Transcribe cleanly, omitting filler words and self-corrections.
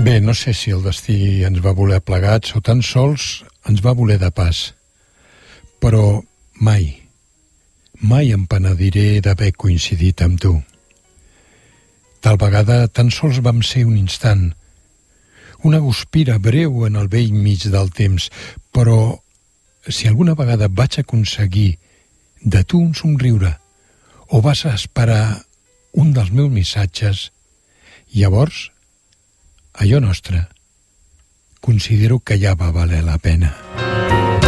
Bé, no sé si el destí ens va voler plegats o tan sols ens va voler de pas. Però mai em penediré d'haver coincidit amb tu. Tal vegada tan sols vam ser un instant, una guspira breu en el vell mig del temps, però si alguna vegada vaig aconseguir de tu un somriure o vas esperar un dels meus missatges, llavors allò nostre considero que ja va valer la pena.